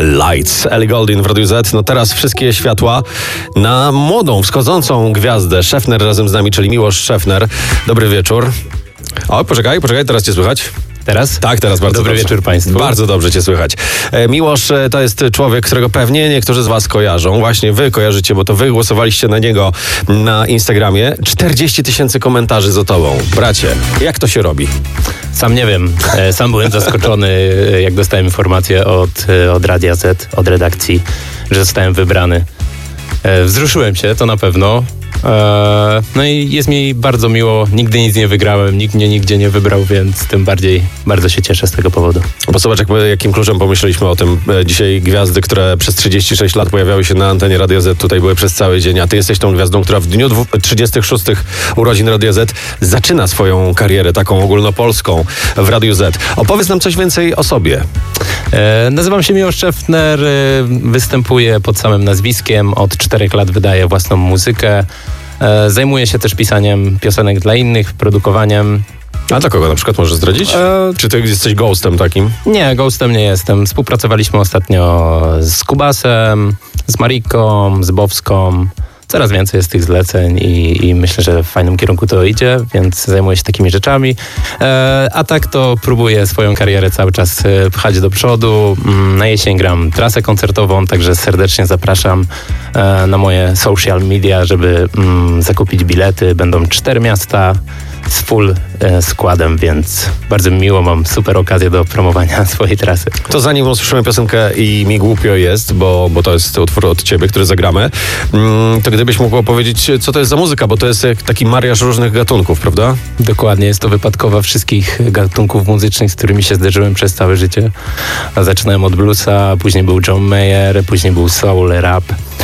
Lights. Ellie Goulding w Radiu Z. No teraz wszystkie światła na młodą, wschodzącą gwiazdę. Szefner razem z nami, czyli Miłosz Szefner. Dobry wieczór. O, poczekaj, teraz cię słychać. Teraz? Tak, teraz bardzo Dobry dobrze. wieczór Państwu. Bardzo dobrze cię słychać. Miłosz to jest człowiek, którego pewnie niektórzy z was kojarzą. Właśnie wy kojarzycie, bo to wy głosowaliście na niego na Instagramie. 40 000 komentarzy za tobą. Bracie, jak to się robi? Sam nie wiem. Sam byłem zaskoczony, jak dostałem informację od Radia Z, od redakcji, że zostałem wybrany. Wzruszyłem się, to na pewno. No i jest mi bardzo miło. Nigdy nic nie wygrałem, nikt mnie nigdzie nie wybrał, więc tym bardziej bardzo się cieszę z tego powodu. Bo zobacz, jakim kluczem pomyśleliśmy o tym. Dzisiaj gwiazdy, które przez 36 lat pojawiały się na antenie Radia Z, tutaj były przez cały dzień, a ty jesteś tą gwiazdą, która w dniu 36 urodzin Radia Z zaczyna swoją karierę taką ogólnopolską w Radiu Z. Opowiedz nam coś więcej o sobie. Nazywam się Miłosz Szefner, występuję pod samym nazwiskiem, od 4 lat wydaję własną muzykę. Zajmuję się też pisaniem piosenek dla innych, produkowaniem. A dla kogo na przykład możesz zdradzić? Czy ty jesteś ghostem takim? Nie, ghostem nie jestem. Współpracowaliśmy ostatnio z Kubasem, z Mariką, z Bowską. Coraz więcej jest tych zleceń i myślę, że w fajnym kierunku to idzie, więc zajmuję się takimi rzeczami. A tak to próbuję swoją karierę cały czas pchać do przodu. Na jesień gram trasę koncertową, także serdecznie zapraszam na moje social media, żeby zakupić bilety. Będą 4 miasta z full składem, więc bardzo miło, mam super okazję do promowania swojej trasy. To zanim usłyszymy piosenkę I mi głupio jest, bo to jest utwór od ciebie, który zagramy, to gdybyś mógł opowiedzieć, co to jest za muzyka, bo to jest taki mariaż różnych gatunków, prawda? Dokładnie, jest to wypadkowa wszystkich gatunków muzycznych, z którymi się zderzyłem przez całe życie. Zaczynałem od bluesa, później był John Mayer, później był soul, rap.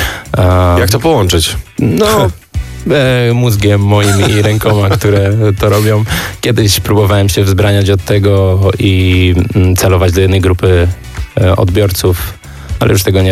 Jak to połączyć? No... mózgiem moim i rękoma, które to robią. Kiedyś próbowałem się wzbraniać od tego i celować do jednej grupy odbiorców, ale już tego nie